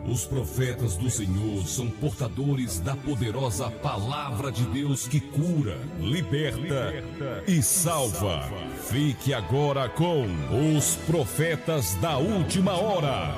Os profetas do Senhor são portadores da poderosa palavra de Deus que cura, liberta e salva. Fique agora com os profetas da última hora.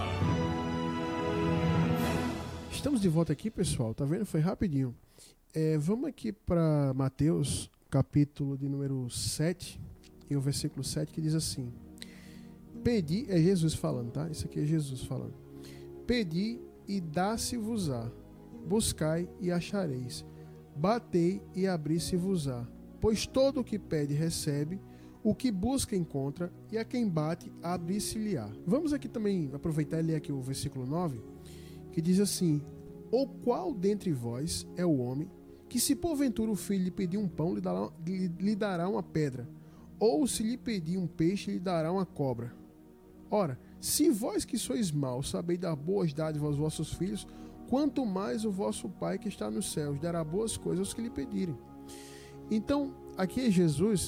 Estamos de volta aqui, pessoal. Tá vendo? Foi rapidinho. Vamos aqui para Mateus, capítulo de número 7, e o versículo 7, que diz assim: Pedi, é Jesus falando, tá? Isso aqui é Jesus falando. Pedi e dá-se-vos-á, buscai e achareis, batei e abri-se-vos-á. Pois todo o que pede recebe, o que busca encontra, e a quem bate abre-se-lhe-á. Vamos aqui também aproveitar e ler aqui o versículo 9, que diz assim: Ou qual dentre vós é o homem que, se porventura o filho lhe pedir um pão, lhe dará uma pedra? Ou se lhe pedir um peixe, lhe dará uma cobra? Ora, se vós que sois maus sabeis dar boas dádivas aos vossos filhos, quanto mais o vosso Pai que está nos céus dará boas coisas aos que lhe pedirem. Então, aqui é Jesus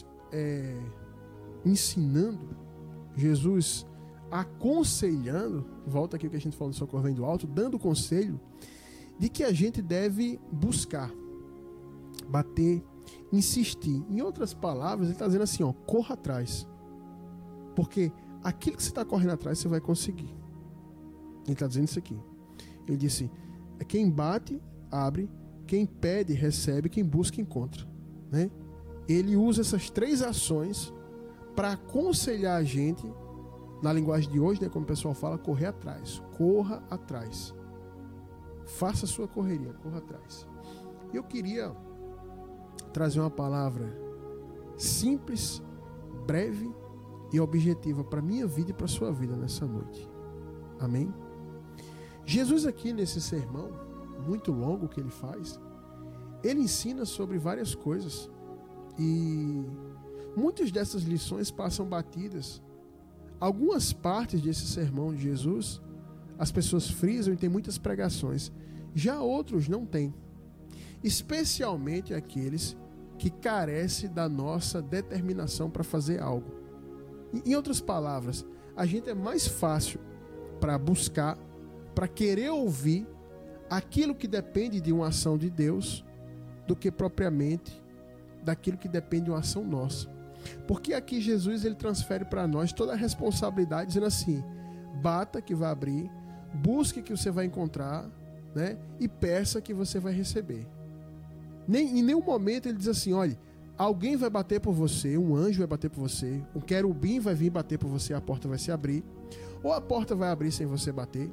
ensinando, Jesus aconselhando, volta aqui o que a gente falou do Socorro Vem do Alto, dando conselho de que a gente deve buscar, bater, insistir. Em outras palavras, ele está dizendo assim, corra atrás. Porque aquilo que você está correndo atrás, você vai conseguir. Ele está dizendo isso aqui. Ele disse: quem bate, abre, quem pede, recebe, quem busca, encontra. Né? Ele usa essas três ações para aconselhar a gente, na linguagem de hoje, né, como o pessoal fala, correr atrás. Corra atrás. Faça a sua correria, corra atrás. Eu queria trazer uma palavra simples, breve e objetiva para a minha vida e para a sua vida nessa noite. Amém? Jesus aqui nesse sermão, muito longo que ele faz, ele ensina sobre várias coisas e muitas dessas lições passam batidas. Algumas partes desse sermão de Jesus as pessoas frisam e tem muitas pregações, já outros não têm, especialmente aqueles que carecem da nossa determinação para fazer algo. Em outras palavras, a gente é mais fácil para buscar, para querer ouvir aquilo que depende de uma ação de Deus do que propriamente daquilo que depende de uma ação nossa. Porque aqui Jesus ele transfere para nós toda a responsabilidade, dizendo assim: bata que vai abrir, busque que você vai encontrar, né? E peça que você vai receber. Em nenhum momento ele diz assim: olha, alguém vai bater por você, um anjo vai bater por você, um querubim vai vir bater por você, a porta vai se abrir, ou a porta vai abrir sem você bater.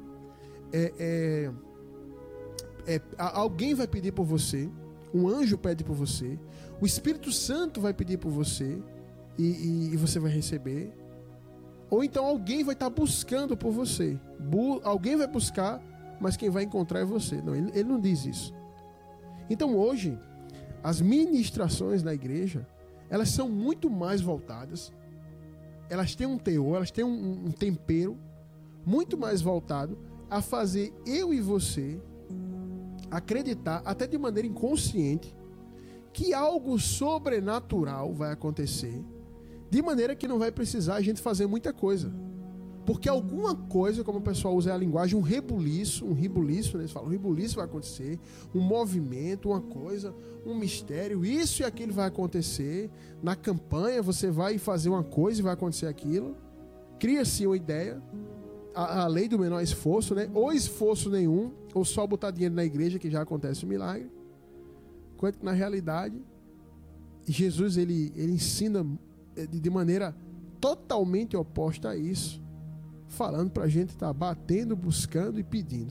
Alguém vai pedir por você, um anjo pede por você, o Espírito Santo vai pedir por você e você vai receber. Ou então alguém vai estar buscando por você. Alguém vai buscar, mas quem vai encontrar é você. Não, ele não diz isso. Então hoje, as ministrações na igreja, elas são muito mais voltadas, elas têm um teor, elas têm um tempero muito mais voltado a fazer eu e você acreditar, até de maneira inconsciente, que algo sobrenatural vai acontecer, de maneira que não vai precisar a gente fazer muita coisa. Porque alguma coisa, como o pessoal usa a linguagem, um rebuliço, né? Eles falam, um rebuliço vai acontecer, um movimento, uma coisa, um mistério, isso e aquilo vai acontecer. Na campanha você vai fazer uma coisa e vai acontecer aquilo. Cria-se uma ideia, a lei do menor esforço, né? Ou esforço nenhum, ou só botar dinheiro na igreja que já acontece um milagre. Enquanto que na realidade, Jesus ele ensina de maneira totalmente oposta a isso, falando para a gente estar batendo, buscando e pedindo.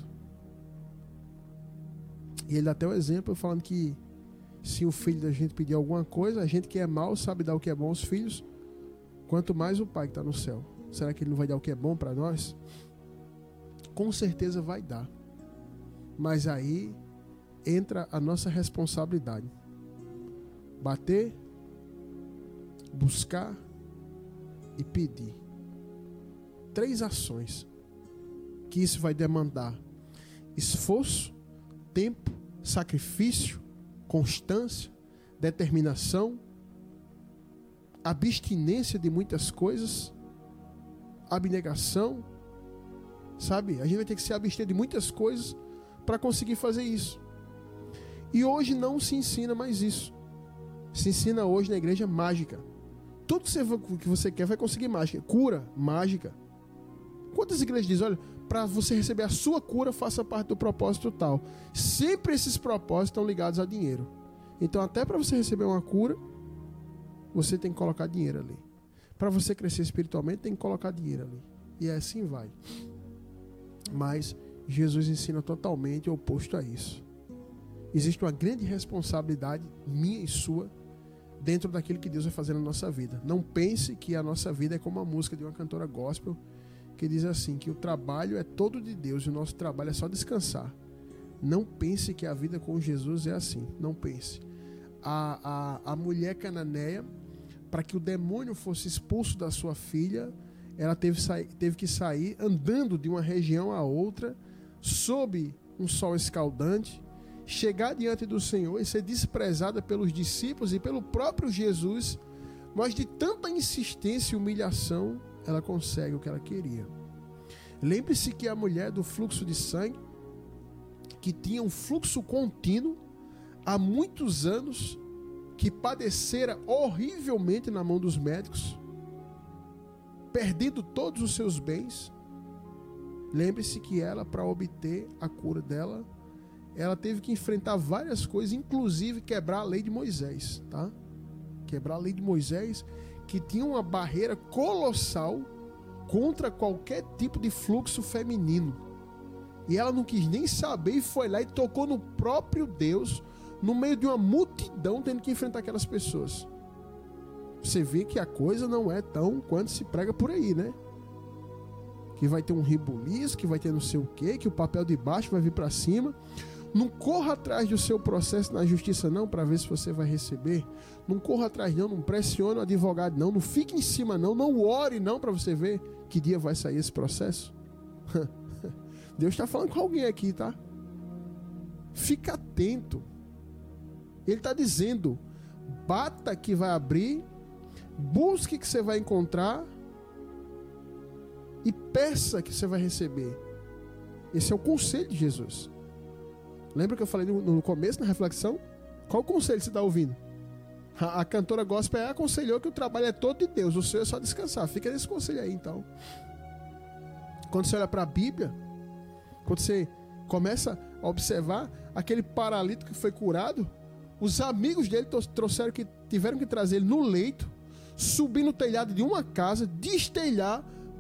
E ele dá até o exemplo falando que se o filho da gente pedir alguma coisa, a gente que é mau sabe dar o que é bom aos filhos, quanto mais o Pai que está no céu. Será que ele não vai dar o que é bom para nós? Com certeza vai dar. Mas aí entra a nossa responsabilidade. Bater, buscar e pedir. 3 ações que isso vai demandar: esforço, tempo, sacrifício, constância, determinação, abstinência de muitas coisas, abnegação, sabe? A gente vai ter que se abster de muitas coisas para conseguir fazer isso. E hoje não se ensina mais isso. Se ensina hoje na igreja mágica. Tudo que você quer vai conseguir mágica. Cura, mágica. Quantas igrejas dizem, olha, para você receber a sua cura, faça parte do propósito tal. Sempre esses propósitos estão ligados a dinheiro. Então até para você receber uma cura, você tem que colocar dinheiro ali. Para você crescer espiritualmente, tem que colocar dinheiro ali. E assim vai. Mas Jesus ensina totalmente o oposto a isso. Existe uma grande responsabilidade minha e sua dentro daquilo que Deus vai fazer na nossa vida. Não pense que a nossa vida é como a música de uma cantora gospel que diz assim, que o trabalho é todo de Deus e o nosso trabalho é só descansar. Não pense que a vida com Jesus é assim. Não pense. A mulher cananeia, para que o demônio fosse expulso da sua filha, ela teve que sair andando de uma região a outra, sob um sol escaldante, chegar diante do Senhor e ser desprezada pelos discípulos e pelo próprio Jesus, mas de tanta insistência e humilhação, ela consegue o que ela queria. Lembre-se que a mulher do fluxo de sangue, que tinha um fluxo contínuo há muitos anos, que padecera horrivelmente na mão dos médicos, perdendo todos os seus bens. Lembre-se que ela, para obter a cura dela, ela teve que enfrentar várias coisas, inclusive quebrar a lei de Moisés, tá? Quebrar a lei de Moisés, que tinha uma barreira colossal contra qualquer tipo de fluxo feminino. E ela não quis nem saber e foi lá e tocou no próprio Deus, no meio de uma multidão, tendo que enfrentar aquelas pessoas. Você vê que a coisa não é tão quanto se prega por aí, né? Que vai ter um rebuliço, que vai ter não sei o quê, que o papel de baixo vai vir para cima. Não corra atrás do seu processo na justiça não, para ver se você vai receber. Não corra atrás não pressione o advogado não fique em cima não ore não, para você ver que dia vai sair esse processo. Deus está falando com alguém aqui, tá? Fica atento. Ele está dizendo, bata que vai abrir, busque que você vai encontrar e peça que você vai receber. Esse é o conselho de Jesus. Lembra que eu falei no começo, na reflexão? Qual o conselho você está ouvindo? A cantora gospel aconselhou que o trabalho é todo de Deus, o seu é só descansar. Fica nesse conselho aí, então. Quando você olha para a Bíblia, quando você começa a observar aquele paralítico que foi curado, os amigos dele tiveram que trazer ele no leito, subir no telhado de uma casa, destelhar,